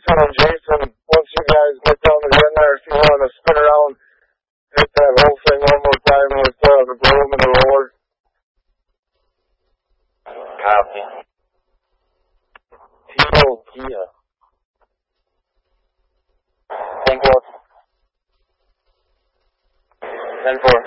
Jason and Jason, once you guys get down to the end there, if you want to spin around, hit that whole thing one more time with the broom and the roller. Copy. Kia. 10-4. 10-4.